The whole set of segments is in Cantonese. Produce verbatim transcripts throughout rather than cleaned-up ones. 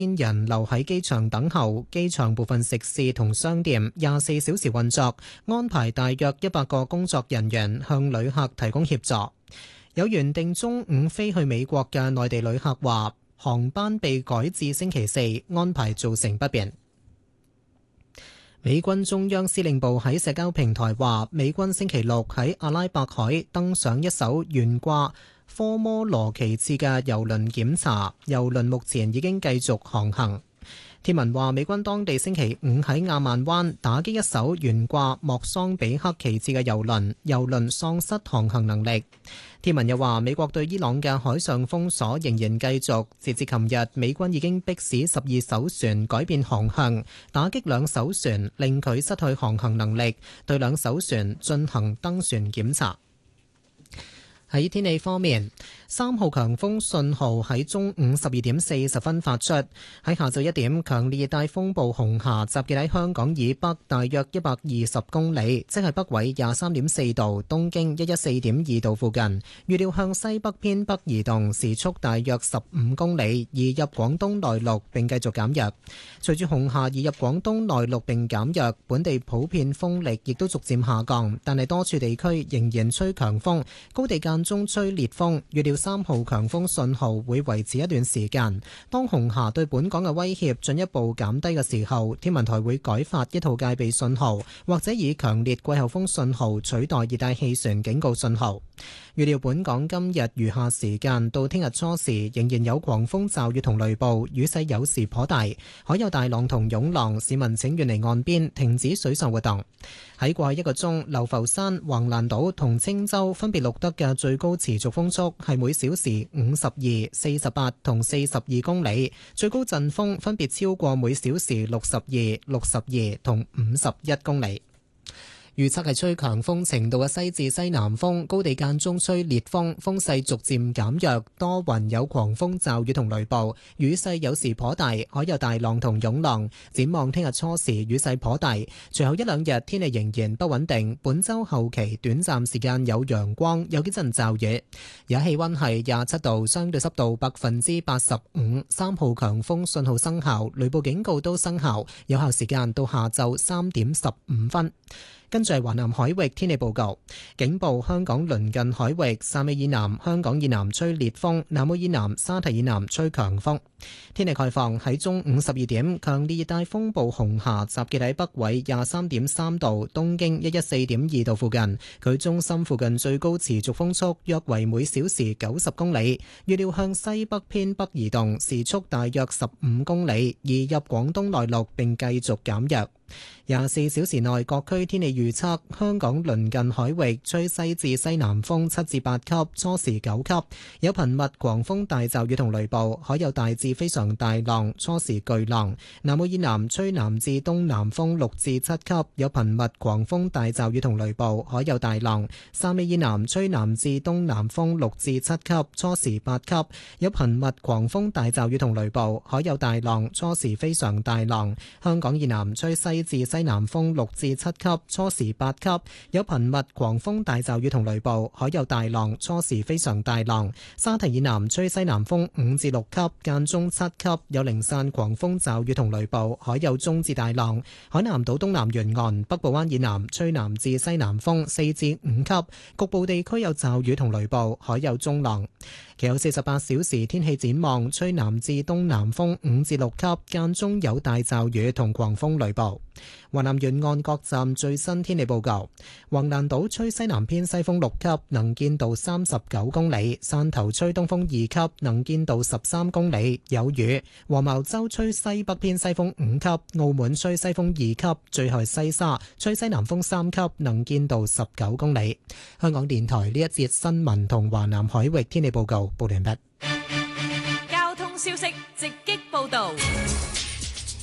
人留喺機場等候，機場部分食肆同商店廿四小時運作，安排大約一百個工作人員向旅客提供協助。有原定中午飛去美國嘅內地旅客話，航班被改至星期四，安排造成不便。美軍中央司令部喺社交平台話，美軍星期六喺阿拉伯海登上一艘懸掛科摩羅旗幟嘅郵輪檢查，郵輪目前已經繼續航行。貼文話，美軍當地星期五喺亞曼灣打擊一艘懸掛莫桑比克旗幟嘅郵輪，郵輪喪失航行能力。貼文又話，美國對伊朗嘅海上封鎖仍然繼續，截至琴日，美軍已經迫使十二艘船改變航向，打擊兩艘船，令佢失去航行能力，對兩艘船進行登船檢查。喺天氣方面，三號強風信號喺中午十二點四十分發出。喺下晝一點，強烈熱帶風暴紅霞集結喺香港以北大約一百二十公里，即係北緯廿三點四度、東經一一四點二度附近。預料向西北偏北移動，時速大約十五公里，移入廣東內陸並繼續減弱。隨住紅霞移入廣東內陸並減弱，本地普遍風力亦都逐漸下降，但係多處地區仍然吹強風，高地間中吹烈風，預料三號強風信號會維持一段時間。當紅霞對本港嘅威脅進一步減低嘅時候，天文台會改發一號戒備信號，或者以強烈季候風信號取代熱帶氣旋警告信號。預料本港今日餘下時間到聽日初時仍然有狂風驟雨同雷暴，雨勢有時頗大，海有大浪同湧浪，市民請遠離岸邊，停止水上活動。喺過去一個鐘，流浮山、橫瀾島同青洲分別錄得嘅最高持續風速係每小時五十二、四十八同四十二公里，最高陣風分別超過每小時六十二、六十二同五十一公里。預測係吹強風程度嘅西至西南風，高地間中吹烈風，風勢逐漸減弱，多雲有狂風驟雨同雷暴，雨勢有時頗大，海有大浪同湧浪。展望聽日初時雨勢頗大，隨後一兩日天氣仍然不穩定。本週後期短暫時間有陽光，有幾陣驟雨。而家氣溫係廿七度，相對濕度百分之八十五，三號強風信號生效，雷暴警告都生效，有效時間到下晝三點十五分。跟住係華南海域天氣報告，警報香港鄰近海域汕尾以南、香港以南吹烈風，南澳以南、沙堤以南吹強風。天氣概況喺中午十二點，強烈熱帶風暴紅霞集結喺北緯廿三點三度、東經一一四點二度附近，佢中心附近最高持續風速約為每小時九十公里，預料向西北偏北移動，時速大約十五公里，移入廣東內陸並繼續減弱。廿四小時內各區天氣預測：香港鄰近海域吹西至西南風七至八級，初時九級，有頻密狂風大驟雨同雷暴，海有大至非常大浪，初時巨浪。南澳以南吹南至東南風六至七級，有頻密狂風大驟雨同雷暴，海有大浪。汕尾以南吹南至東南風六至七級，初時八級，有頻密狂風大驟雨同雷暴，海有大浪，初時非常大浪。香港以南吹西至西南風六至七級，初時八級，有頻密狂風大驟雨同雷暴，海有大浪，初時非常大浪。沙堤以南吹西南風五至六級，間中七級，有零散狂風驟雨同雷暴，海有中至大浪。海南島東南沿岸、北部灣以南吹南至西南風四至五級，局部地區有驟雨同雷暴，海有中浪。其後四十八小時天氣展望，吹南至東南風五至六級，間中有大驟雨同狂風雷暴。華南沿岸各站最新天氣報告：橫瀾島吹西南偏西風六級，能見度三十九公里；汕頭吹東風二級，能見度十三公里，有雨；黃茅洲吹西北偏西風五級；澳門吹西風二級，最後西沙吹西南風三級，能見度十九公里。香港電台呢一節新聞同華南海域天氣報告報完畢。 交通消息直擊報道。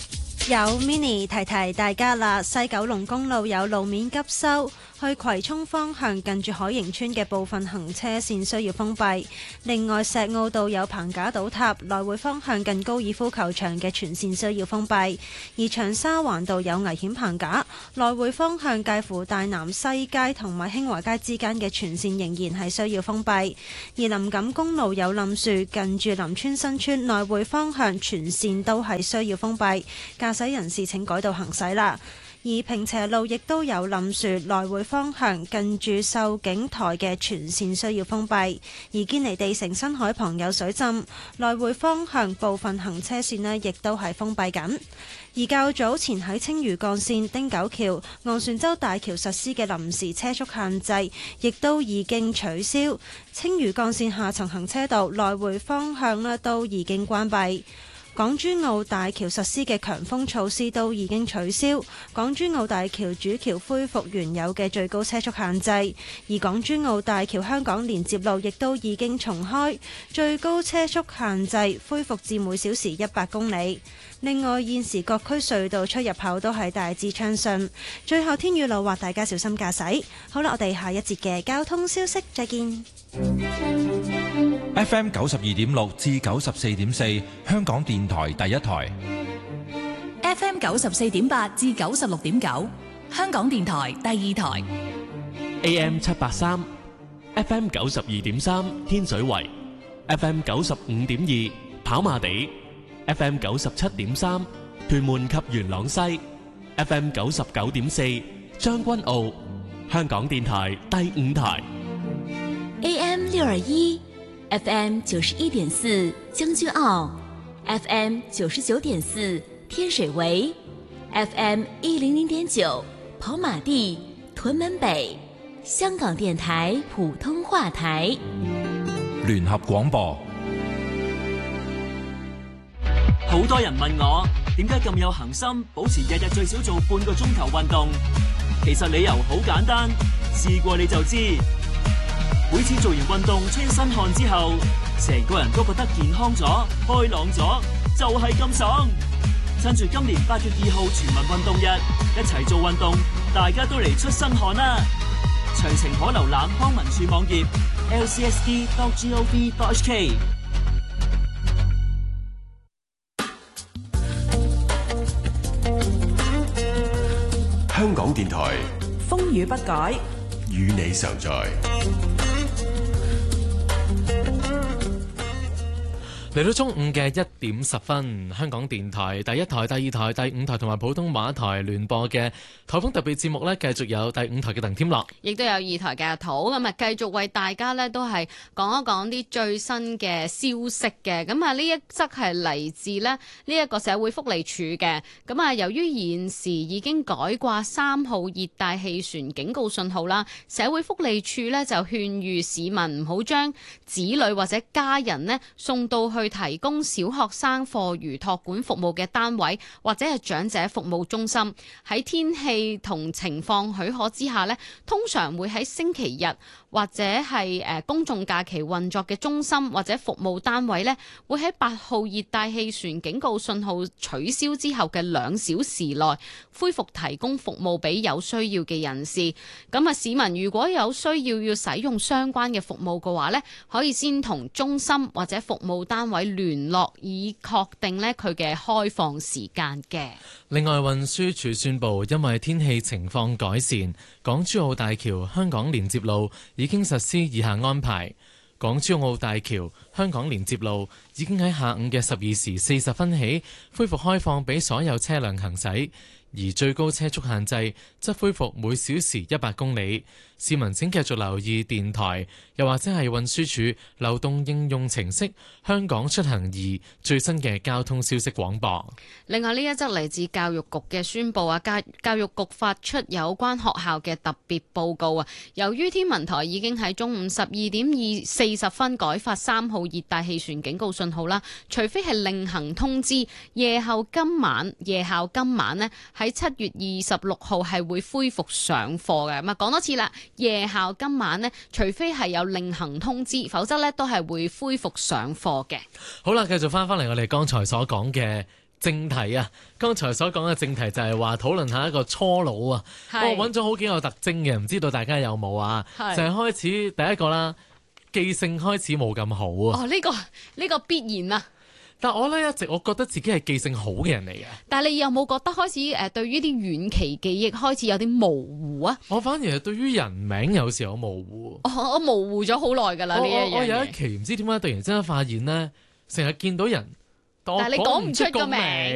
有 mini 提提大家啦，西九龍公路有路面急修，去葵涌方向近住海盈村嘅部分行車線需要封閉。另外，石澳道有棚架倒塌，來回方向近高爾夫球場嘅全線需要封閉。而長沙灣道有危險棚架，來回方向介乎大南西街同埋興華街之間嘅全線仍然係需要封閉。而林錦公路有冧樹，近住林村新村，來回方向全線都係需要封閉。駕駛人士請改道行駛啦。而平斜路亦都有冧樹，來回方向近住秀景台嘅全線需要封閉。而堅尼地城新海旁有水浸，來回方向部分行車線呢亦都係封閉緊。而較早前喺青嶼幹線汀九橋昂船洲大橋實施嘅臨時車速限制，亦都已經取消。青嶼幹線下層行車道來回方向呢都已經關閉。港珠澳大橋實施嘅強風措施都已經取消，港珠澳大橋主橋恢復原有嘅最高車速限制，而港珠澳大橋香港連接路亦都已經重開，最高車速限制恢復至每小時一百公里。另外，現時各區隧道出入口都係大致暢順。最後天雨路滑，大家小心駕駛。好啦，我哋下一節嘅交通消息再見。 F M 九十二點六至九十四點四，香港電台第一台。 F M 九十四點八至九十六點九，香港電台第二台。 A M 七八三，F M 九十二點三，天水圍；F M 九十五點二，跑馬地；F M 九十七點三，屯門及元朗西；F M 九十九點四，將軍澳。香港電台第五台。 A M 六二一，F M 九十一點四，將軍澳；F M 九十九點四，天水圍；F M 一零零點九，跑馬地、屯門北。香港電台普通話台。 聯合廣播。 好多人問我點解咁有恆心，保持日日最少做半個鐘頭運動。其實理由好簡單，試過你就知。每次做完運動出一身汗之後，成個人都覺得健康咗、開朗咗，就係咁爽。趁住今年八月二號全民運動日，一齊做運動，大家都嚟出身汗啦！詳情可瀏覽康文署網頁 l c s d dot gov dot h k。 香港電台風雨不改， 與你常在。 嚟到中午嘅一點十分，香港電台第一台、第二台、第五台同埋普通話台聯播嘅颱風特別節目呢，繼續有第五台嘅鄧添樂， 亦都有二台嘅阿土，咁啊繼續為大家呢都係講一講啲最新嘅消息嘅。咁啊呢一則係嚟自呢呢一個社會福利署嘅。咁啊由於現時已經改掛三號熱帶氣旋警告信號啦，社會福利署呢就勸喻市民唔好將子女或者家人呢送到去提供小學生課餘託管服務嘅單位或者係長者服務中心。喺天氣同情況許可之下呢，通常會喺星期日或者係誒公眾假期運作嘅中心或者服務單位呢，會喺八號熱帶氣旋警告信號取消之後嘅兩小時內恢復提供服務俾有需要嘅人士。咁啊，市民如果有需要要使用相關嘅服務嘅話呢，可以先同中心或者服務單位聯絡，以確定呢佢嘅開放時間嘅。 另外，運輸署宣布，因為天氣情況改善，港珠澳大橋香港連接路已經實施以下安排。港珠澳大橋香港連接路已經喺下午嘅十二時四十分起恢復開放俾所有車輛行駛，而最高車速限制則恢復每小時一百公里。市民請繼續留意電台，又或者係運輸署流動應用程式《香港出行易》最新嘅交通消息廣播。 另外呢一則嚟自教育局嘅宣佈啊，教教育局發出有關學校嘅特別報告啊。由於天文台已經喺中午十二點二四十分改發三號熱帶氣旋警告信號啦，除非係另行通知，夜後今晚夜校今晚呢喺七月二十六號係會恢復上課嘅。咁啊，講多次啦。夜校今晚呢，除非係有另行通知，否則呢都係會恢復上課嘅。 好啦，繼續翻返嚟我哋剛才所講嘅正題啊，剛才所講嘅正題就係話討論下一個初老啊。我揾咗好幾個特徵嘅，唔知道大家有冇啊？就係開始第一個啦，記性開始冇咁好啊。 哦，呢、呢個呢、呢個必然啊。 但我咧一直我覺得自己係記性好嘅人嚟嘅。 但係你有冇覺得開始誒對於啲遠期記憶開始有啲模糊啊？ 我反而係對於人名有時候模糊。 我我模糊咗好耐㗎啦呢一樣嘢。 我有一期唔知點解突然之間發現咧，成日見到人， 但係你講唔出個名